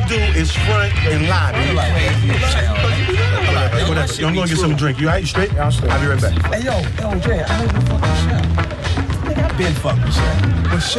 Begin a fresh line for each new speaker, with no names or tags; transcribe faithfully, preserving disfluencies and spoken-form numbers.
do is front and lie, man.
Like,
Hey, whatever. Yo, I'm gonna get some drink. You all right? You straight?
Yeah, I'm straight.
I'll be right back.
Hey, yo, yo, Jay, I heard you fucking Chef. Nigga, I been fucking Chef.
But